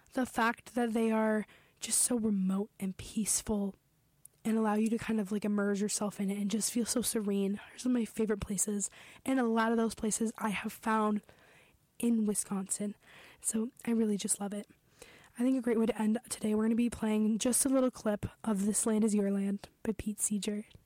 the fact that they are just so remote and peaceful and allow you to kind of like immerse yourself in it and just feel so serene. They're some of my favorite places, and a lot of those places I have found in Wisconsin, so I really just love it. I think a great way to end today, we're going to be playing just a little clip of This Land Is Your Land by Pete Seeger.